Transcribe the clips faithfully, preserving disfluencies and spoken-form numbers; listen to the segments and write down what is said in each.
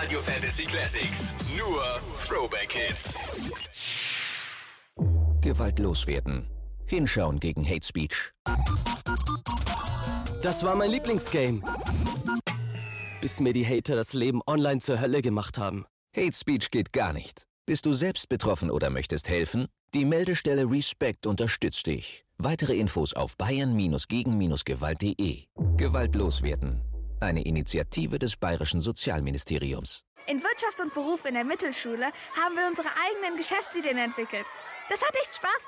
Radio Fantasy Classics. Nur Throwback Hits. Gewaltlos werden. Hinschauen gegen Hate Speech. Das war mein Lieblingsgame. Bis mir die Hater das Leben online zur Hölle gemacht haben. Hate Speech geht gar nicht. Bist du selbst betroffen oder möchtest helfen? Die Meldestelle Respect unterstützt dich. Weitere Infos auf bayern gegen gewalt punkt de. Gewaltlos werden. Eine Initiative des Bayerischen Sozialministeriums. In Wirtschaft und Beruf in der Mittelschule haben wir unsere eigenen Geschäftsideen entwickelt. Das hat echt Spaß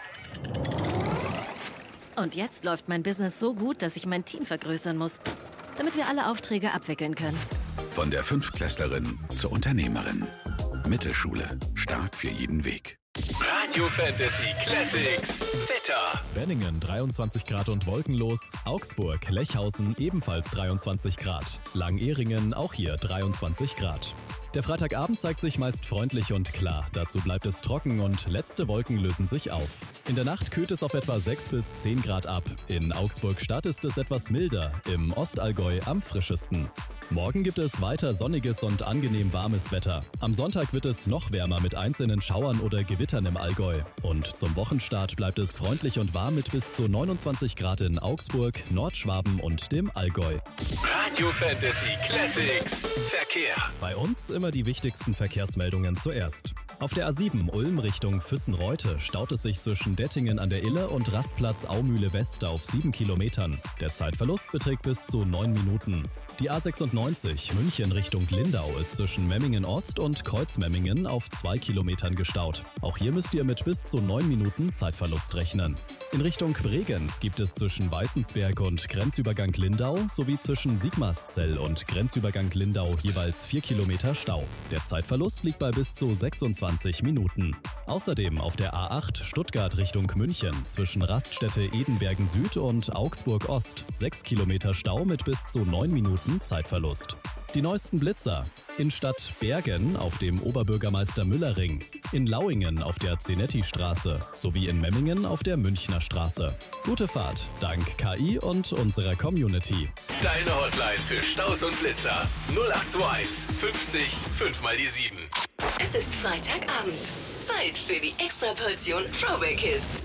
gemacht. Und jetzt läuft mein Business so gut, dass ich mein Team vergrößern muss, damit wir alle Aufträge abwickeln können. Von der Fünftklässlerin zur Unternehmerin. Mittelschule. Stark für jeden Weg. Radio Fantasy Classics. Wetter. Benningen dreiundzwanzig Grad und wolkenlos. Augsburg, Lechhausen ebenfalls dreiundzwanzig Grad. Langehringen auch hier dreiundzwanzig Grad. Der Freitagabend zeigt sich meist freundlich und klar. Dazu bleibt es trocken und letzte Wolken lösen sich auf. In der Nacht kühlt es auf etwa sechs bis zehn Grad ab. In Augsburg-Stadt ist es etwas milder, im Ostallgäu am frischesten. Morgen gibt es weiter sonniges und angenehm warmes Wetter. Am Sonntag wird es noch wärmer mit einzelnen Schauern oder Gewittern im Allgäu. Und zum Wochenstart bleibt es freundlich und warm mit bis zu neunundzwanzig Grad in Augsburg, Nordschwaben und dem Allgäu. Radio Fantasy Classics. Verkehr. Bei uns immer die wichtigsten Verkehrsmeldungen zuerst. Auf der A sieben Ulm Richtung Füssen-Reute staut es sich zwischen Dettingen an der Ille und Rastplatz Aumühle West auf sieben Kilometern. Der Zeitverlust beträgt bis zu neun Minuten. Die A sechsundneunzig München Richtung Lindau ist zwischen Memmingen Ost und Kreuzmemmingen auf zwei Kilometern gestaut. Auch hier müsst ihr mit bis zu neun Minuten Zeitverlust rechnen. In Richtung Bregenz gibt es zwischen Weißensberg und Grenzübergang Lindau sowie zwischen Sigmarszell und Grenzübergang Lindau jeweils vier Kilometer Stau. Der Zeitverlust liegt bei bis zu sechsundzwanzig Minuten. Außerdem auf der A acht Stuttgart Richtung München zwischen Raststätte Edenbergen Süd und Augsburg Ost sechs Kilometer Stau mit bis zu neun Minuten Zeitverlust. Die neuesten Blitzer. In Stadt Bergen auf dem Oberbürgermeister Müller-Ring, in Lauingen auf der Zenetti-Straße sowie in Memmingen auf der Münchner Straße. Gute Fahrt, dank K I und unserer Community. Deine Hotline für Staus und Blitzer. null acht zwei eins fünfzig fünf mal die sieben. Es ist Freitagabend. Zeit für die Extraportion Throwback Hits.